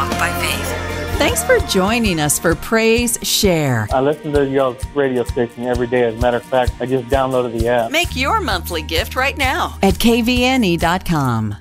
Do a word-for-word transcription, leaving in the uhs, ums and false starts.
walk by faith. Thanks for joining us for Praise Share. I listen to y'all's radio station every day. As a matter of fact, I just downloaded the app. Make your monthly gift right now at K V N E dot com.